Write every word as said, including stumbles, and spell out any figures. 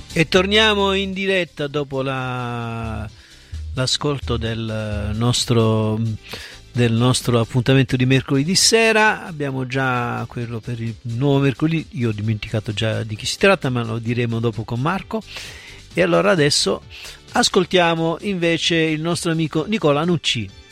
E torniamo in diretta dopo la, l'ascolto del nostro, del nostro appuntamento di mercoledì sera. Abbiamo già quello per il nuovo mercoledì, io ho dimenticato già di chi si tratta, ma lo diremo dopo con Marco. E allora adesso ascoltiamo invece il nostro amico Nicola Nucci.